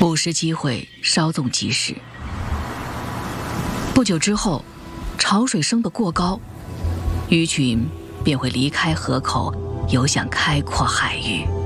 捕食机会稍纵即逝。不久之后，潮水升得过高，鱼群便会离开河口，游向开阔海域。